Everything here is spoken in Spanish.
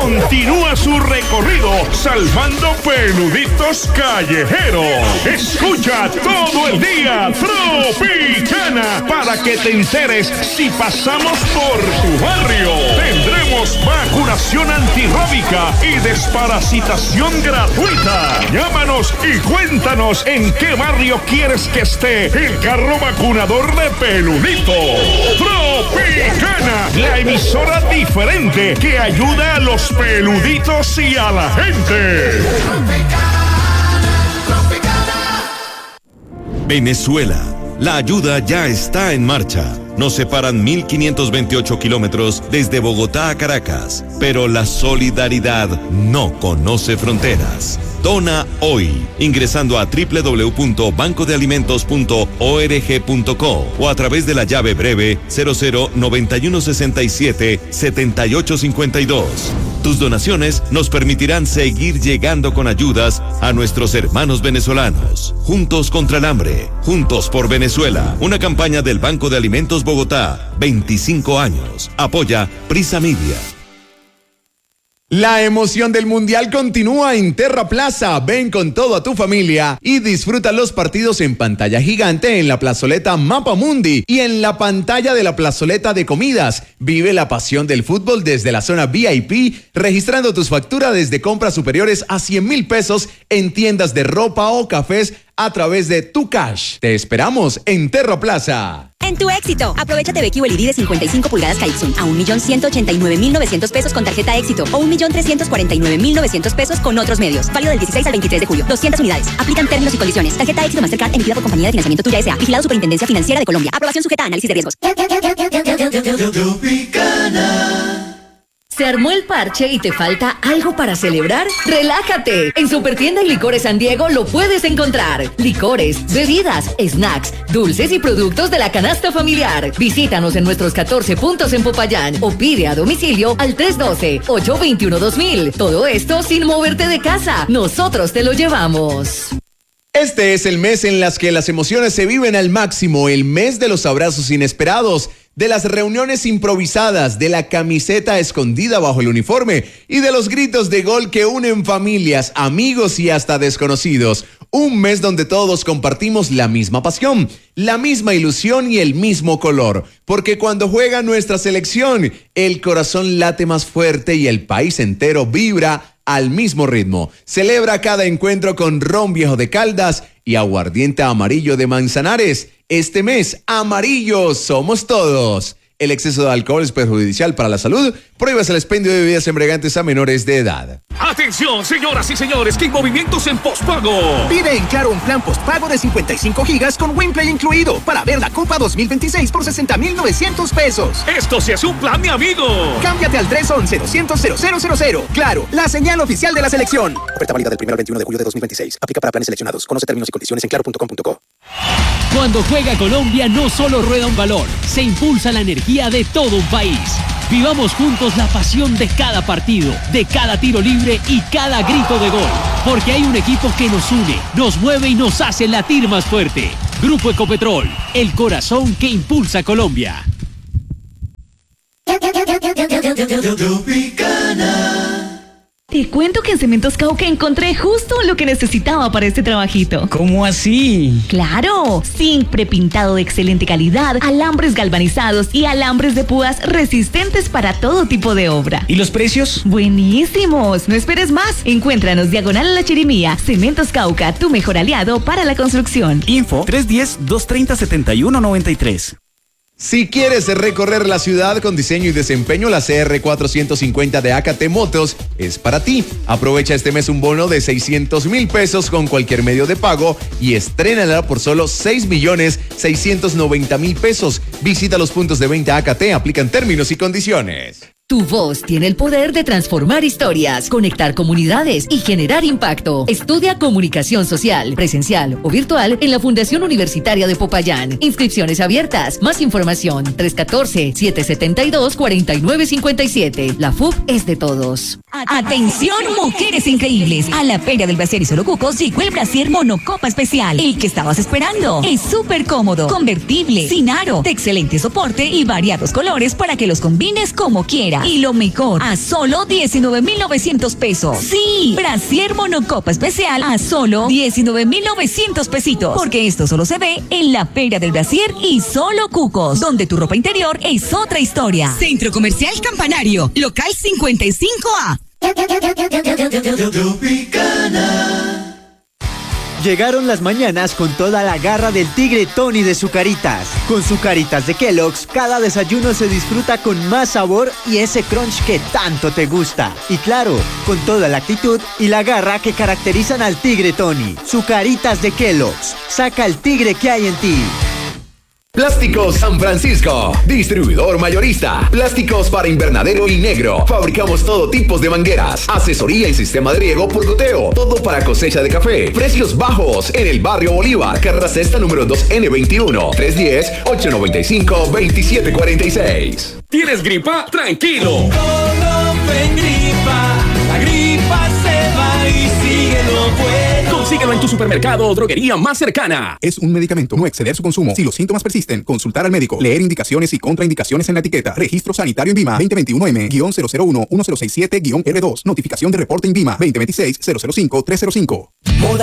continúa su recorrido salvando peluditos callejeros. Escucha todo el día Tropicana para que te enteres si pasamos por tu barrio. Tendremos vacunación antirrábica y desparasitación gratuita. Llámanos y cuéntanos en qué barrio quieres que esté el carro vacunador de peludito. Tropicana, la emisora diferente que ayuda a los peluditos y a la gente. Venezuela, la ayuda ya está en marcha. Nos separan 1.528 kilómetros desde Bogotá a Caracas, pero la solidaridad no conoce fronteras. Dona hoy, ingresando a www.bancodealimentos.org.co o a través de la llave breve 0091677852. Tus donaciones nos permitirán seguir llegando con ayudas a nuestros hermanos venezolanos. Juntos contra el hambre, juntos por Venezuela. Una campaña del Banco de Alimentos Bogotá, 25 años. Apoya Prisa Media. La emoción del Mundial continúa en Terra Plaza. Ven con todo a tu familia y disfruta los partidos en pantalla gigante en la plazoleta Mapa Mundi y en la pantalla de la plazoleta de comidas. Vive la pasión del fútbol desde la zona VIP, registrando tus facturas desde compras superiores a 100,000 pesos en tiendas de ropa o cafés a través de Tu Cash. Te esperamos en Terra Plaza. En Tu Éxito, aprovecha TV QLED de 55 pulgadas Kypson a 1.189.900 pesos con tarjeta Éxito o 1.349.900 pesos con otros medios. Válido del 16 al 23 de julio. 200 unidades. Aplican términos y condiciones. Tarjeta Éxito Mastercard emitida por Compañía de Financiamiento Tuya S.A. Vigilado Superintendencia Financiera de Colombia. Aprobación sujeta a análisis de riesgos. ¿Se armó el parche y te falta algo para celebrar? ¡Relájate! En Supertienda y Licores San Diego lo puedes encontrar. Licores, bebidas, snacks, dulces y productos de la canasta familiar. Visítanos en nuestros 14 puntos en Popayán o pide a domicilio al 312-821-2000. Todo esto sin moverte de casa. Nosotros te lo llevamos. Este es el mes en las que las emociones se viven al máximo, el mes de los abrazos inesperados, de las reuniones improvisadas, de la camiseta escondida bajo el uniforme y de los gritos de gol que unen familias, amigos y hasta desconocidos. Un mes donde todos compartimos la misma pasión, la misma ilusión y el mismo color. Porque cuando juega nuestra selección, el corazón late más fuerte y el país entero vibra al mismo ritmo. Celebra cada encuentro con ron viejo de Caldas y aguardiente amarillo de Manzanares. Este mes, amarillos somos todos. El exceso de alcohol es perjudicial para la salud. Prohíbas el expendio de bebidas embriagantes a menores de edad. Atención, señoras y señores, que movimientos en postpago. Pide en Claro un plan postpago de 55 gigas con WinPlay incluido para ver la Copa 2026 por 60,900 pesos. Esto sí es un plan, mi amigo. Cámbiate al 311-200-0000. Claro, la señal oficial de la selección. Oferta válida del 1 al 21 de julio de 2026. Aplica para planes seleccionados. Conoce términos y condiciones en claro.com.co. Cuando juega Colombia no solo rueda un balón, se impulsa la energía de todo un país. Vivamos juntos la pasión de cada partido, de cada tiro libre y cada grito de gol. Porque hay un equipo que nos une, nos mueve y nos hace latir más fuerte. Grupo Ecopetrol, el corazón que impulsa a Colombia. Te cuento que en Cementos Cauca encontré justo lo que necesitaba para este trabajito. ¿Cómo así? ¡Claro! Zinc prepintado de excelente calidad, alambres galvanizados y alambres de púas resistentes para todo tipo de obra. ¿Y los precios? ¡Buenísimos! No esperes más. Encuéntranos diagonal a la Chirimía. Cementos Cauca, tu mejor aliado para la construcción. Info 310-230-7193. Si quieres recorrer la ciudad con diseño y desempeño, la CR450 de AKT Motos es para ti. Aprovecha este mes un bono de 600,000 pesos con cualquier medio de pago y estrénala por solo 6,690,000 pesos. Visita los puntos de venta AKT, aplican términos y condiciones. Tu voz tiene el poder de transformar historias, conectar comunidades y generar impacto. Estudia comunicación social, presencial o virtual en la Fundación Universitaria de Popayán. Inscripciones abiertas. Más información 314-772-4957. La FUP es de todos. Atención, mujeres increíbles. A la Feria del Brasier y Solocucos llegó el Brasier Monocopa Especial. El que estabas esperando. Es súper cómodo, convertible, sin aro, de excelente soporte y variados colores para que los combines como quieras. espera. Y lo mejor, a solo 19,900 pesos. Sí, brasier monocopa especial a solo 19,900 pesitos. Porque esto solo se ve en la Feria del Brasier y Solo Cucos, donde tu ropa interior es otra historia. Centro Comercial Campanario, local 55A. Llegaron las mañanas con toda la garra del tigre Tony de Zucaritas. Con Zucaritas de Kellogg's, cada desayuno se disfruta con más sabor y ese crunch que tanto te gusta. Y claro, con toda la actitud y la garra que caracterizan al tigre Tony. Zucaritas de Kellogg's. Saca el tigre que hay en ti. Plásticos San Francisco, distribuidor mayorista, plásticos para invernadero y negro. Fabricamos todo tipo de mangueras, asesoría y sistema de riego por goteo, todo para cosecha de café. Precios bajos en el barrio Bolívar, carrera sexta número 2N21, 310-895-2746. ¿Tienes gripa? Tranquilo. La gripa se va y síguelo bueno. Consíguelo en tu supermercado o droguería más cercana. Es un medicamento, no exceder su consumo. Si los síntomas persisten, consultar al médico. Leer indicaciones y contraindicaciones en la etiqueta. Registro Sanitario INVIMA 2021M-001-1067-R2. Notificación de reporte INVIMA 2026-005-305. Moda